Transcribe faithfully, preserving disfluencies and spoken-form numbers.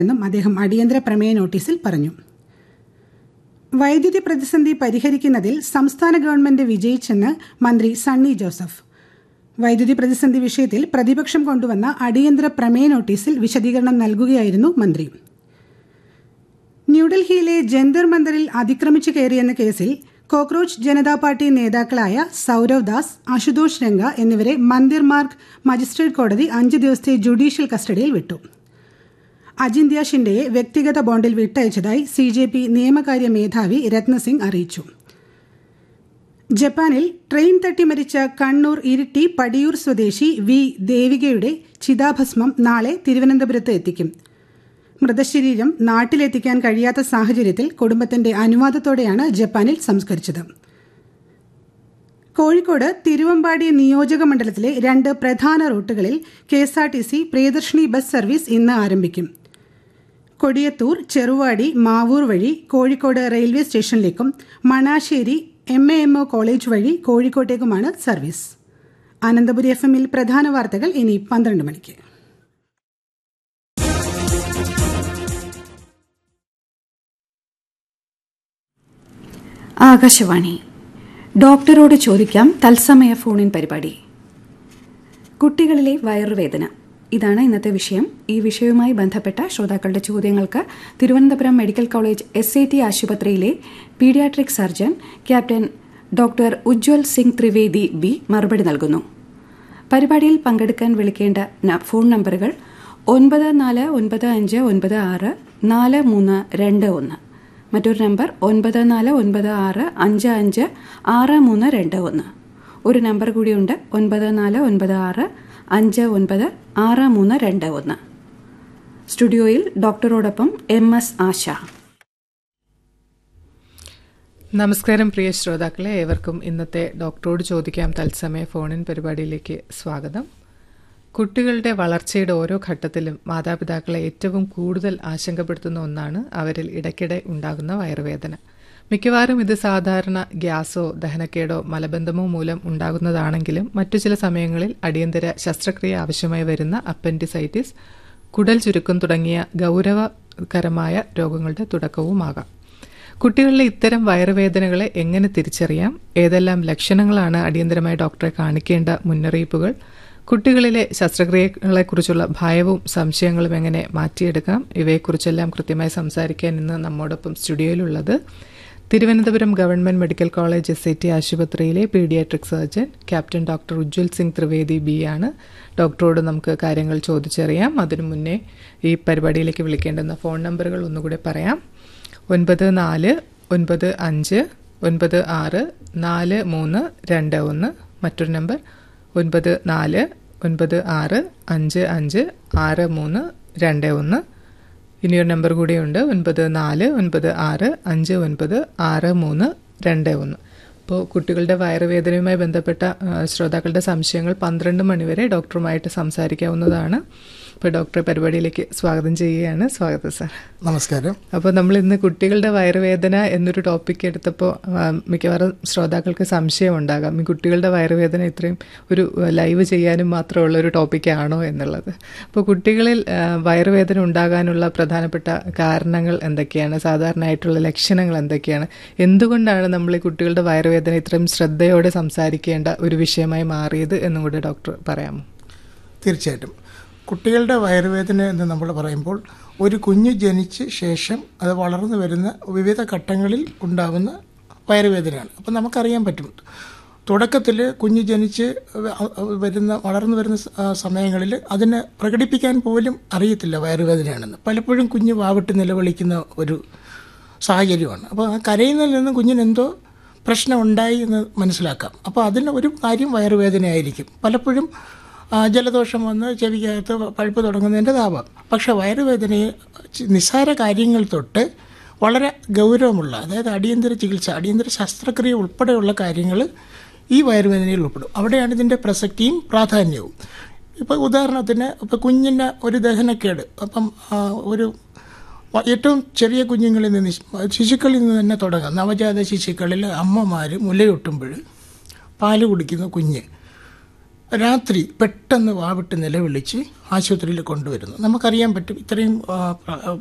എന്നും അദ്ദേഹം അടിയന്തര പ്രമേയ നോട്ടീസിൽ പറഞ്ഞു. വൈദ്യുതി പ്രതിസന്ധി പരിഹരിക്കുന്നതിൽ സംസ്ഥാന ഗവൺമെന്റ് വിജയിച്ചെന്ന് മന്ത്രി സണ്ണി ജോസഫ്. വൈദ്യുതി പ്രതിസന്ധി വിഷയത്തിൽ പ്രതിപക്ഷം കൊണ്ടുവന്ന അടിയന്തര പ്രമേയ നോട്ടീസിൽ വിശദീകരണം നൽകുകയായിരുന്നു മന്ത്രി. ന്യൂഡൽഹിയിലെ ജന്തർ മന്ദറിൽ അതിക്രമിച്ചു കയറിയെന്ന കേസിൽ കോക്രോച്ച് ജനതാ പാർട്ടി നേതാക്കളായ സൌരവ് ദാസ്, അശുതോഷ് രംഗ എന്നിവരെ മന്ദിർ മാർഗ് മജിസ്ട്രേറ്റ് കോടതി അഞ്ച് ദിവസത്തെ ജുഡീഷ്യൽ കസ്റ്റഡിയിൽ വിട്ടു. അജിന്ത്യ ഷിൻഡെയെ വ്യക്തിഗത ബോണ്ടിൽ വിട്ടയച്ചതായി സി ജെ പി നിയമകാര്യ മേധാവി രത്നസിംഗ് അറിയിച്ചു. ജപ്പാനിൽ ട്രെയിൻ തട്ടി മരിച്ച കണ്ണൂർ ഇരിട്ടി പടിയൂർ സ്വദേശി വി ദേവികയുടെ ചിതാഭസ്മം നാളെ തിരുവനന്തപുരത്ത് എത്തിക്കും. മൃതശരീരം നാട്ടിലെത്തിക്കാൻ കഴിയാത്ത സാഹചര്യത്തിൽ കുടുംബത്തിന്റെ അനുവാദത്തോടെയാണ് ജപ്പാനിൽ സംസ്കരിച്ചത്. കോഴിക്കോട് തിരുവമ്പാടി നിയോജക മണ്ഡലത്തിലെ രണ്ട് പ്രധാന റൂട്ടുകളിൽ K S R T C Priyadarshini bus service ഇന്ന് ആരംഭിക്കും. കൊടിയത്തൂർ, ചെറുവാടി, മാവൂർ വഴി Kozhikode railway സ്റ്റേഷനിലേക്കും Manassery M A M O college വഴി കോഴിക്കോട്ടേക്കുമാണ് സർവീസ്. അനന്തപുരി എഫ് എമ്മിൽ പ്രധാന വാർത്തകൾ ഇനി പന്ത്രണ്ട് മണിക്ക്. ആകാശവാണി ഡോക്ടറോട് ചോദിക്കാം തത്സമയ ഫോണിൻ പരിപാടി. കുട്ടികളിലെ വയറുവേദന, ഇതാണ് ഇന്നത്തെ വിഷയം. ഈ വിഷയവുമായി ബന്ധപ്പെട്ട ശ്രോതാക്കളുടെ ചോദ്യങ്ങൾക്ക് Thiruvananthapuram medical college S A T ആശുപത്രിയിലെ paediatric surgeon captain doctor Ujjwal Singh Trivedi B മറുപടി നൽകുന്നു. പരിപാടിയിൽ പങ്കെടുക്കാൻ വിളിക്കേണ്ട ഫോൺ നമ്പറുകൾ ഒൻപത് നാല് ഒൻപത് അഞ്ച് ഒൻപത് ആറ് നാല് മൂന്ന് രണ്ട് ഒന്ന്, മറ്റൊരു നമ്പർ ഒൻപത് നാല് ഒൻപത് ആറ് അഞ്ച് അഞ്ച് ആറ് മൂന്ന് രണ്ട് ഒന്ന്. ഒരു നമ്പർ കൂടിയുണ്ട്, ഒൻപത് നാല് ഒൻപത് ആറ് അഞ്ച് ഒൻപത് ആറ് മൂന്ന് രണ്ട് ഒന്ന്. സ്റ്റുഡിയോയിൽ ഡോക്ടറോടൊപ്പം എം എസ് ആശ. നമസ്കാരം പ്രിയ ശ്രോതാക്കളെ, ഏവർക്കും ഇന്നത്തെ ഡോക്ടറോട് ചോദിക്കാം തത്സമയ ഫോണിൻ പരിപാടിയിലേക്ക് സ്വാഗതം. കുട്ടികളുടെ വളർച്ചയുടെ ഓരോ ഘട്ടത്തിലും മാതാപിതാക്കളെ ഏറ്റവും കൂടുതൽ ആശങ്കപ്പെടുത്തുന്ന ഒന്നാണ് അവരിൽ ഇടയ്ക്കിടെ ഉണ്ടാകുന്ന വയറുവേദന. മിക്കവാറും ഇത് സാധാരണ ഗ്യാസോ ദഹനക്കേടോ മലബന്ധമോ മൂലം ഉണ്ടാകുന്നതാണെങ്കിലും മറ്റു ചില സമയങ്ങളിൽ അടിയന്തര ശസ്ത്രക്രിയ ആവശ്യമായി വരുന്ന അപ്പൻഡിസൈറ്റിസ്, കുടൽ ചുരുക്കം തുടങ്ങിയ ഗൗരവകരമായ രോഗങ്ങളുടെ തുടക്കവുമാകാം. കുട്ടികളിലെ ഇത്തരം വയറുവേദനകളെ എങ്ങനെ തിരിച്ചറിയാം? ഏതെല്ലാം ലക്ഷണങ്ങളാണ് അടിയന്തരമായി ഡോക്ടറെ കാണിക്കേണ്ട മുന്നറിയിപ്പുകൾ? കുട്ടികളിലെ ശസ്ത്രക്രിയകളെക്കുറിച്ചുള്ള ഭയവും സംശയങ്ങളും എങ്ങനെ മാറ്റിയെടുക്കാം? ഇവയെക്കുറിച്ചെല്ലാം കൃത്യമായി സംസാരിക്കാൻ ഇന്ന് നമ്മോടൊപ്പം സ്റ്റുഡിയോയിലുള്ളത് Thiruvananthapuram government medical college S I T ആശുപത്രിയിലെ paediatric surgeon captain doctor Ujjwal Singh Trivedi B ആണ്. ഡോക്ടറോട് നമുക്ക് കാര്യങ്ങൾ ചോദിച്ചറിയാം. അതിനു മുന്നേ ഈ പരിപാടിയിലേക്ക് വിളിക്കേണ്ടുന്ന ഫോൺ നമ്പറുകൾ ഒന്നുകൂടെ പറയാം. ഒൻപത് നാല് ഒൻപത് അഞ്ച് ഒൻപത് ആറ് നാല് മൂന്ന് രണ്ട് ഒന്ന്, മറ്റൊരു നമ്പർ ഒൻപത് നാല് ഒൻപത് ആറ് അഞ്ച് അഞ്ച് ആറ് മൂന്ന് രണ്ട് ഒന്ന്. ഇനിയൊരു നമ്പർ കൂടിയുണ്ട്, ഒൻപത് നാല് ഒൻപത് ആറ് അഞ്ച് ഒൻപത് ആറ് മൂന്ന് രണ്ട് ഒന്ന്. അപ്പോൾ കുട്ടികളുടെ വയറുവേദനയുമായി ബന്ധപ്പെട്ട ശ്രോതാക്കളുടെ സംശയങ്ങൾ പന്ത്രണ്ട് മണിവരെ ഡോക്ടറുമായിട്ട് സംസാരിക്കാവുന്നതാണ്. ഇപ്പോൾ ഡോക്ടറെ പരിപാടിയിലേക്ക് സ്വാഗതം ചെയ്യുകയാണ്. സ്വാഗതം സാർ. നമസ്കാരം. അപ്പോൾ നമ്മൾ ഇന്ന് കുട്ടികളുടെ വയറുവേദന എന്നൊരു ടോപ്പിക് എടുത്തപ്പോൾ മിക്കവാറും ശ്രോതാക്കൾക്ക് സംശയം ഉണ്ടാകാം, ഈ കുട്ടികളുടെ വയറുവേദന ഇത്രയും ഒരു ലൈവ് ചെയ്യാനും മാത്രമുള്ള ഒരു ടോപ്പിക്കാണോ എന്നുള്ളത്. അപ്പോൾ കുട്ടികളിൽ വയറുവേദന ഉണ്ടാകാനുള്ള പ്രധാനപ്പെട്ട കാരണങ്ങൾ എന്തൊക്കെയാണ്? സാധാരണയായിട്ടുള്ള ലക്ഷണങ്ങൾ എന്തൊക്കെയാണ്? എന്തുകൊണ്ടാണ് നമ്മൾ ഈ കുട്ടികളുടെ വയറുവേദന ഇത്രയും ശ്രദ്ധയോടെ സംസാരിക്കേണ്ട ഒരു വിഷയമായി മാറിയത് എന്നും കൂടെ ഡോക്ടർ പറയാമോ? തീർച്ചയായിട്ടും. കുട്ടികളുടെ വയറുവേദന എന്ന് നമ്മൾ പറയുമ്പോൾ ഒരു കുഞ്ഞ് ജനിച്ച് ശേഷം അത് വളർന്നു വരുന്ന വിവിധ ഘട്ടങ്ങളിൽ ഉണ്ടാകുന്ന വയറുവേദനയാണ്. അപ്പം നമുക്കറിയാൻ പറ്റും, തുടക്കത്തിൽ കുഞ്ഞ് ജനിച്ച് വരുന്ന വളർന്നു വരുന്ന സമയങ്ങളിൽ അതിനെ പ്രകടിപ്പിക്കാൻ പോലും അറിയത്തില്ല വയറുവേദനയാണെന്ന്. പലപ്പോഴും കുഞ്ഞ് വാവിട്ട് നിലവിളിക്കുന്ന ഒരു സാഹചര്യമാണ്. അപ്പോൾ ആ കരയുന്നതിൽ നിന്ന് കുഞ്ഞിനെന്തോ പ്രശ്നം ഉണ്ടായി എന്ന് മനസ്സിലാക്കാം. അപ്പോൾ അതിന് ഒരു കാര്യം വയറുവേദനയായിരിക്കും. പലപ്പോഴും ജലദോഷം വന്ന് ചെവിക്കകത്ത് പഴുപ്പ് തുടങ്ങുന്നതിൻ്റെ താപം. പക്ഷേ വയറുവേദനയെ നിസ്സാര കാര്യങ്ങൾ തൊട്ട് വളരെ ഗൗരവമുള്ള, അതായത് അടിയന്തര ചികിത്സ, അടിയന്തര ശസ്ത്രക്രിയ ഉൾപ്പെടെയുള്ള കാര്യങ്ങൾ ഈ വയറുവേദനയിൽ ഉൾപ്പെടും. അവിടെയാണ് ഇതിൻ്റെ പ്രസക്തിയും പ്രാധാന്യവും. ഇപ്പോൾ ഉദാഹരണത്തിന് ഇപ്പോൾ കുഞ്ഞിൻ്റെ ഒരു ദഹനക്കേട്, അപ്പം ഒരു ഏറ്റവും ചെറിയ കുഞ്ഞുങ്ങളിൽ നിന്ന്, ശിശുക്കളിൽ നിന്ന് തന്നെ തുടങ്ങാം. നവജാത ശിശുക്കളിൽ അമ്മമാർ മുലയൂട്ടുമ്പോൾ പാല് കുടിക്കുന്ന കുഞ്ഞ്, രാത്രി പെട്ടെന്ന് വാവിട്ട് നിലവിളിച്ച് ആശുപത്രിയിൽ കൊണ്ടുവരുന്നു. നമുക്കറിയാൻ പറ്റും ഇത്രയും